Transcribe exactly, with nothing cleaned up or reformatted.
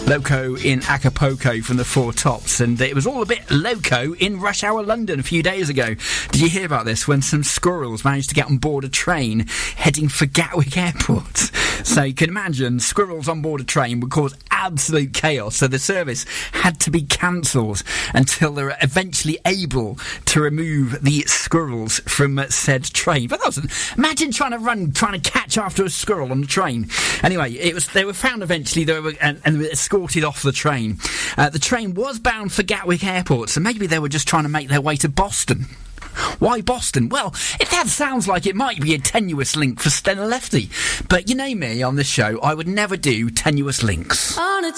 Loco in Acapulco from the Four Tops, and it was all a bit loco in rush hour London a few days ago. Did you hear about this? When some squirrels managed to get on board a train heading for Gatwick Airport. So you can imagine squirrels on board a train would cause absolute chaos, so the service had to be cancelled until they were eventually able to remove the squirrels from uh, said train. But that was, imagine trying to run, trying to catch after a squirrel on the train. Anyway, it was they were found eventually, they were and, and were escorted off the train. Uh, the train was bound for Gatwick Airport, so maybe they were just trying to make their way to Boston. Why Boston? Well, if that sounds like it might be a tenuous link for Stella Lefty. But you know me on this show, I would never do tenuous links. On a